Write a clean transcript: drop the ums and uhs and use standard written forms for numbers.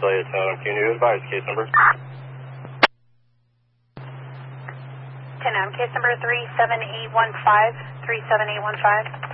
Visalia Totem. Can you advise case number? 10 case number 37815, 37815.